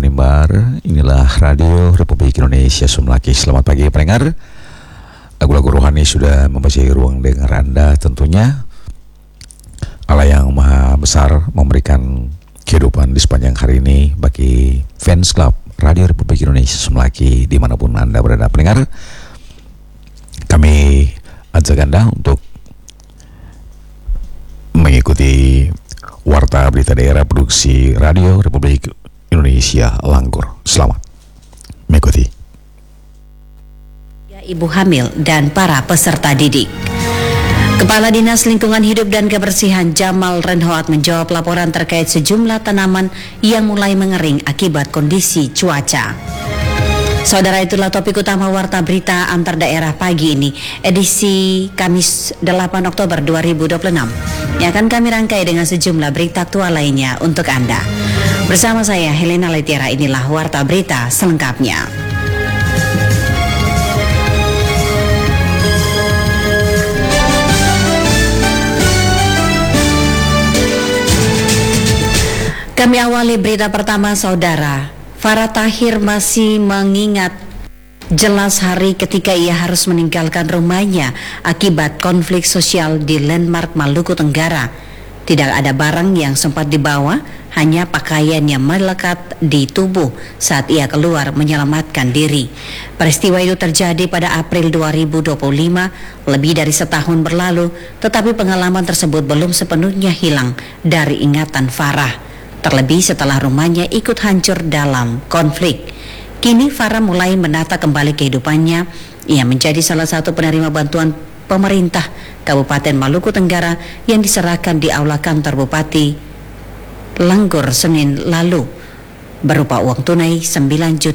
Tanimbar. Inilah Radio Republik Indonesia Sumlaki. Selamat pagi pendengar. Lagu-lagu rohani sudah memasuki ruang dengar Anda tentunya. Allah yang Maha Besar memberikan kehidupan di sepanjang hari ini bagi fans club Radio Republik Indonesia Sumlaki dimanapun Anda berada pendengar. Kami ajak Anda untuk mengikuti Warta Berita Daerah Produksi Radio Republik Indonesia Langgur. Selamat mengikuti. Ibu hamil dan para peserta didik. Kepala Dinas Lingkungan Hidup dan Kebersihan Jamal Renhoat menjawab laporan terkait sejumlah tanaman yang mulai mengering akibat kondisi cuaca. Saudara, itulah topik utama Warta Berita Antar Daerah pagi ini, edisi Kamis 8 Oktober 2026. Yang akan kami rangkai dengan sejumlah berita aktual lainnya untuk Anda. Bersama saya Helena Letiara, inilah Warta Berita selengkapnya. Kami awali berita pertama, saudara. Farah Tahir masih mengingat jelas hari ketika ia harus meninggalkan rumahnya akibat konflik sosial di Landmark Maluku Tenggara. Tidak ada barang yang sempat dibawa, hanya pakaian yang melekat di tubuh saat ia keluar menyelamatkan diri. Peristiwa itu terjadi pada April 2025, lebih dari setahun berlalu, tetapi pengalaman tersebut belum sepenuhnya hilang dari ingatan Farah. Terlebih setelah rumahnya ikut hancur dalam konflik. Kini Farah mulai menata kembali kehidupannya. Ia menjadi salah satu penerima bantuan pemerintah Kabupaten Maluku Tenggara yang diserahkan di Aula Kantor Bupati Langgur Senin lalu berupa uang tunai 9